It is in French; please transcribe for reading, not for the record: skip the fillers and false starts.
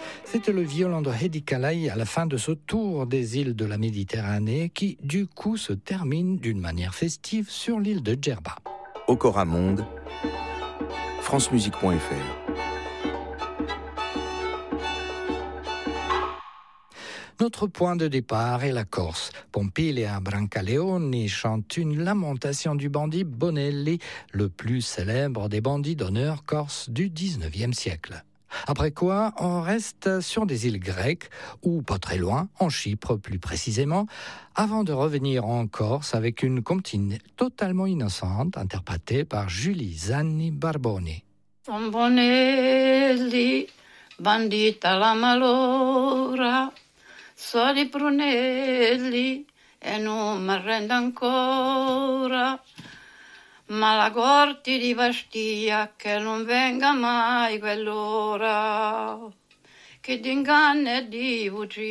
C'était le violon de Hedi Kalay à la fin de ce tour des îles de la Méditerranée qui, du coup, se termine d'une manière festive sur l'île de Djerba. Okora Monde, francemusique.fr. Notre point de départ est la Corse. Pompilea Brancaleoni chante une lamentation du bandit Bonelli, le plus célèbre des bandits d'honneur corse du XIXe siècle. Après quoi, on reste sur des îles grecques, ou pas très loin, en Chypre plus précisément, avant de revenir en Corse avec une comptine totalement innocente interprétée par Julie Zanni Barboni. Bonelli, bandita la malora, so di Brunelli e non mi arrendo ancora, ma la corte di Bastia che non venga mai quell'ora, che di inganno e di bugia.